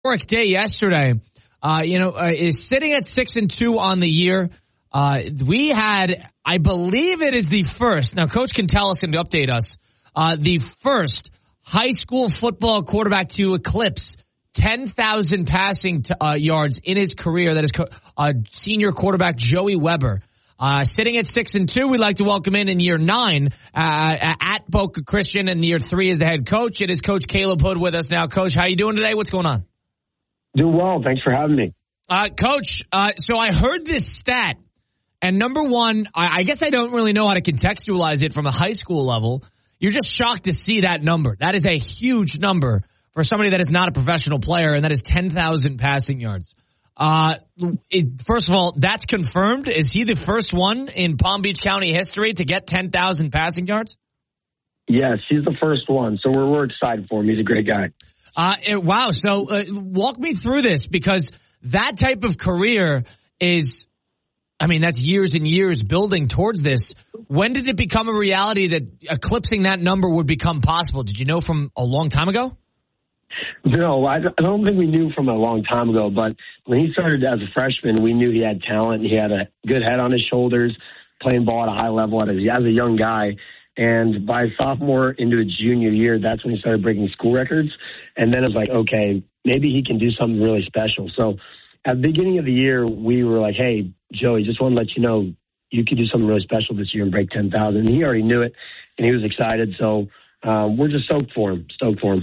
historic day yesterday. Is sitting at 6-2 on the year. We had, I believe it is the first. Now, Coach can tell us and update us. The first high school football quarterback to eclipse 10,000 passing yards in his career. That is senior quarterback Joey Weber. Sitting at 6-2, we'd like to welcome in year 9 at Boca Christian, and year 3 is the head coach. It is Coach Caleb Hood with us now. Coach, how you doing today? What's going on? Doing well. Thanks for having me. Coach, so I heard this stat, and number one, I guess I don't really know how to contextualize it from a high school level. You're just shocked to see that number. That is a huge number for somebody that is not a professional player, and that is 10,000 passing yards. First of all, that's confirmed. Is he the first one in Palm Beach County history to get 10,000 passing yards? Yes, he's the first one, so we're excited for him. He's a great guy. Wow. So walk me through this, because that type of career is, that's years and years building towards this. When did it become a reality that eclipsing that number would become possible? Did you know from a long time ago? No, I don't think we knew from a long time ago, but when he started as a freshman, we knew he had talent. He had a good head on his shoulders, playing ball at a high level as a young guy. And by sophomore into his junior year, that's when he started breaking school records. And then it was like, okay, maybe he can do something really special. So at the beginning of the year, we were like, hey, Joey, just want to let you know you could do something really special this year and break 10,000. And he already knew it, and he was excited. So we're just stoked for him.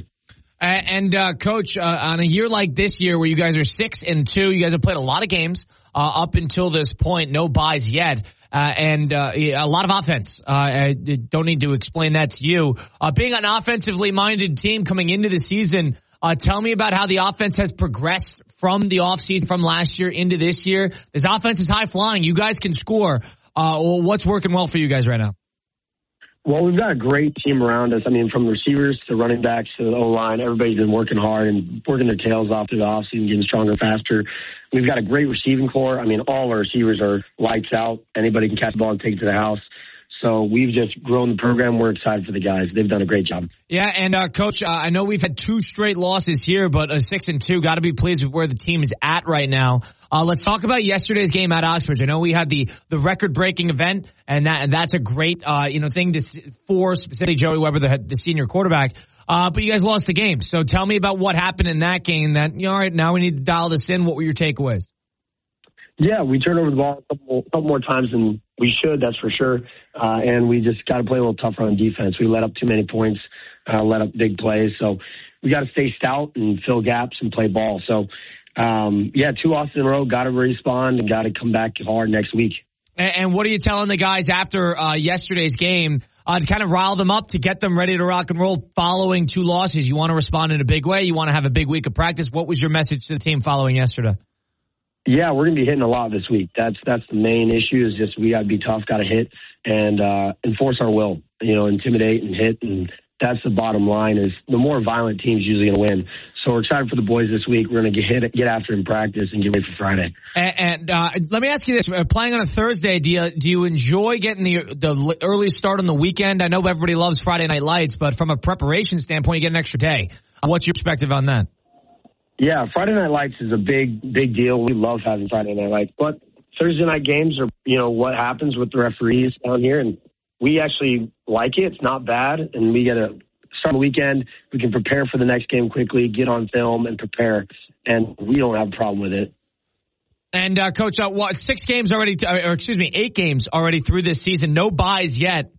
And Coach, on a year like this year where you guys are 6-2, you guys have played a lot of games up until this point, no buys yet. And a lot of offense. I don't need to explain that to you. Being an offensively minded team coming into the season, tell me about how the offense has progressed from the offseason from last year into this year. This offense is high flying. You guys can score. What's working well for you guys right now? Well, we've got a great team around us. From the receivers to running backs to the O-line, everybody's been working hard and working their tails off through the offseason, getting stronger, faster. We've got a great receiving core. All our receivers are lights out. Anybody can catch the ball and take it to the house. So we've just grown the program. We're excited for the guys. They've done a great job. Yeah, and Coach, I know we've had 2 straight losses here, but 6-2, got to be pleased with where the team is at right now. Let's talk about yesterday's game at Oxbridge. I know we had the record-breaking event, and that's a great thing for specifically Joey Weber, the senior quarterback. But you guys lost the game. So tell me about what happened in that game. All right, now we need to dial this in. What were your takeaways? Yeah, we turned over the ball a couple more times than we should, that's for sure. And we just got to play a little tougher on defense. We let up too many points, let up big plays. So we got to stay stout and fill gaps and play ball. So, 2 losses in a row, got to respond and got to come back hard next week. And what are you telling the guys after yesterday's game to kind of rile them up, to get them ready to rock and roll following 2 losses? You want to respond in a big way. You want to have a big week of practice. What was your message to the team following yesterday? Yeah, we're going to be hitting a lot this week. That's the main issue, is just we got to be tough, got to hit, and enforce our will, intimidate and hit. And that's the bottom line, is the more violent team's usually going to win. So we're excited for the boys this week. We're going to get after in practice and get ready for Friday. And let me ask you this. Playing on a Thursday, do you enjoy getting the early start on the weekend? I know everybody loves Friday Night Lights, but from a preparation standpoint, you get an extra day. What's your perspective on that? Yeah, Friday Night Lights is a big deal. We love having Friday Night Lights. But Thursday night games are, what happens with the referees down here. And we actually like it. It's not bad. And we get to start the weekend. We can prepare for the next game quickly, get on film and prepare. And we don't have a problem with it. And, Coach, 8 games already through this season. No buys yet.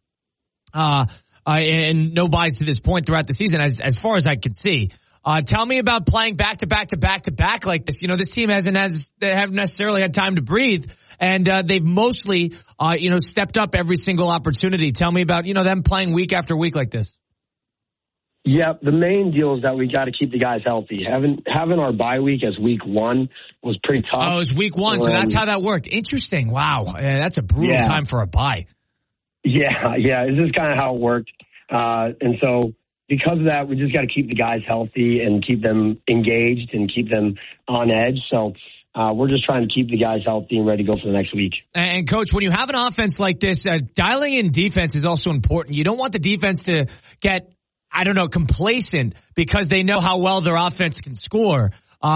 And no buys to this point throughout the season, as far as I can see. Tell me about playing back to back like this. This team they haven't necessarily had time to breathe, and they've mostly, stepped up every single opportunity. Tell me about, them playing week after week like this. Yeah, the main deal is that we got to keep the guys healthy. Having our bye week as week 1 was pretty tough. Oh, it was week 1, so that's how that worked. Interesting. Wow, that's a brutal time for a bye. Yeah, this is kind of how it worked, and so. Because of that, we just got to keep the guys healthy and keep them engaged and keep them on edge. So we're just trying to keep the guys healthy and ready to go for the next week. And, Coach, when you have an offense like this, dialing in defense is also important. You don't want the defense to get, complacent because they know how well their offense can score.